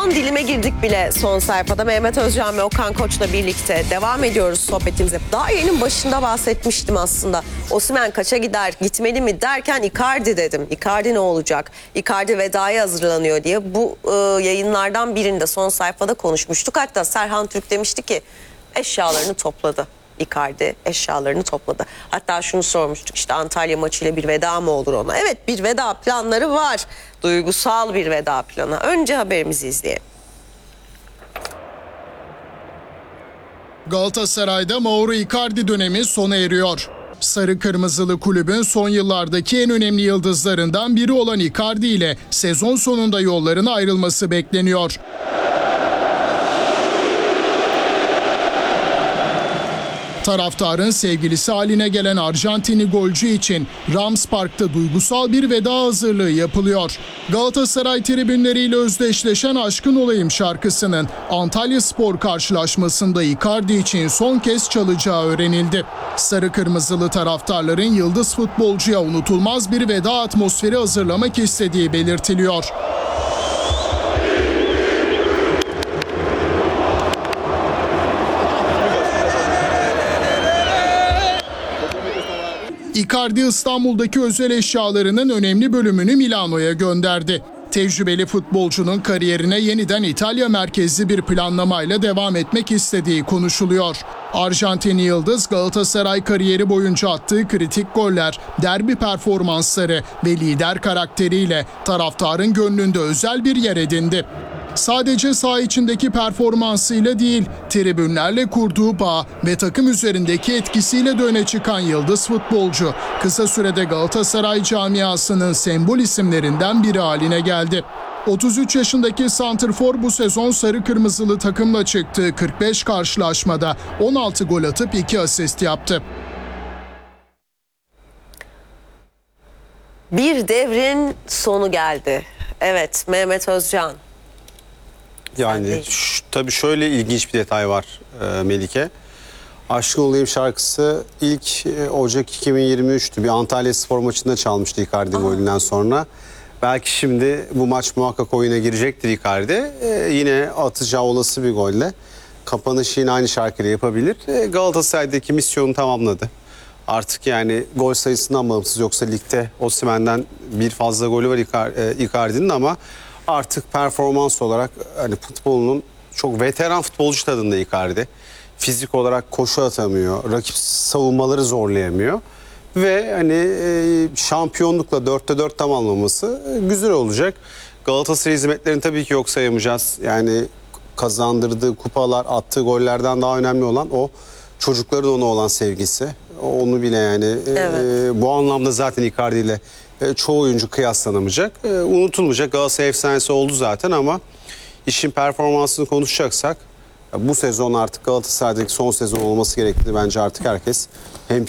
Son dilime girdik bile son sayfada. Mehmet Özcan ve Okan Koç'la birlikte devam ediyoruz sohbetimize. Daha yayının başında bahsetmiştim aslında. Osimhen kaça gider, gitmeli mi derken Icardi dedim. Icardi ne olacak? Icardi vedaya hazırlanıyor diye. Bu yayınlardan birinde son sayfada konuşmuştuk. Hatta Serhan Türk demişti ki eşyalarını topladı. Icardi eşyalarını topladı. Hatta şunu sormuştuk, işte Antalya maçıyla bir veda mı olur ona? Evet, bir veda planları var. Duygusal bir veda planı. Önce haberimizi izleyelim. Galatasaray'da Mauro Icardi dönemi sona eriyor. Sarı Kırmızılı kulübün son yıllardaki en önemli yıldızlarından biri olan Icardi ile sezon sonunda yolların ayrılması bekleniyor. Taraftarın sevgilisi haline gelen Arjantinli golcü için Rams Park'ta duygusal bir veda hazırlığı yapılıyor. Galatasaray tribünleriyle özdeşleşen Aşkın Olayım şarkısının Antalyaspor karşılaşmasında Icardi için son kez çalacağı öğrenildi. Sarı Kırmızılı taraftarların yıldız futbolcuya unutulmaz bir veda atmosferi hazırlamak istediği belirtiliyor. Icardi İstanbul'daki özel eşyalarının önemli bölümünü Milano'ya gönderdi. Tecrübeli futbolcunun kariyerine yeniden İtalya merkezli bir planlamayla devam etmek istediği konuşuluyor. Arjantinli yıldız Galatasaray kariyeri boyunca attığı kritik goller, derbi performansları ve lider karakteriyle taraftarın gönlünde özel bir yer edindi. Sadece saha içindeki performansıyla değil, tribünlerle kurduğu bağ ve takım üzerindeki etkisiyle de öne çıkan yıldız futbolcu, kısa sürede Galatasaray camiasının sembol isimlerinden biri haline geldi. 33 yaşındaki santrfor bu sezon sarı kırmızılı takımla çıktığı 45 karşılaşmada 16 gol atıp 2 asist yaptı. Bir devrin sonu geldi. Evet, Mehmet Özcan. Yani tabii şöyle ilginç bir detay var Melike. Aşkın Olayım şarkısı ilk Ocak 2023'tü. Bir Antalyaspor maçında çalmıştı Icardi golünden sonra. Belki şimdi bu maç muhakkak oyuna girecektir Icardi. Yine atacağı olası bir golle kapanışı yine aynı şarkıyla yapabilir. Galatasaray'daki misyonu tamamladı. Artık yani gol sayısından bağımsız, yoksa ligde Osimhen'den bir fazla golü var Icardi'nin, ama artık performans olarak hani futbolunun çok veteran futbolcu tadında Icardi. Fizik olarak koşu atamıyor, rakip savunmaları zorlayamıyor ve hani şampiyonlukla 4'te 4 tamamlaması güzel olacak. Galatasaray hizmetlerini tabii ki yok sayamayacağız. Yani kazandırdığı kupalar, attığı gollerden daha önemli olan o çocukların ona olan sevgisi. Onu bile yani Evet. bu anlamda zaten Icardi ile çoğu oyuncu kıyaslanamayacak. Unutulmayacak. Galatasaray efsanesi oldu zaten, ama işin performansını konuşacaksak bu sezon artık Galatasaray'daki son sezon olması gerektiğini bence artık herkes hem